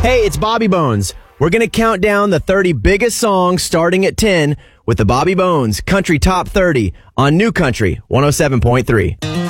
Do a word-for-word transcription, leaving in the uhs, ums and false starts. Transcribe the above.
Hey, it's Bobby Bones. We're going to count down the thirty biggest songs starting at ten with the Bobby Bones Country Top thirty on New Country one oh seven point three.